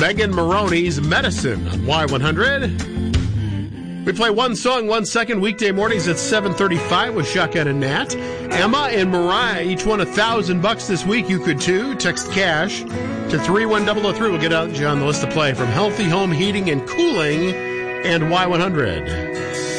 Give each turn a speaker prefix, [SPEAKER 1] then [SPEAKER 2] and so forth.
[SPEAKER 1] Megan Maroney's Medicine on Y100. We play one song, 1 second, weekday mornings at 7:35 with Shotgun and Nat. Emma and Mariah, each won $1,000 this week. You could too. Text cash to 31003. We'll get out you on the list to play from Healthy Home Heating and Cooling and Y100.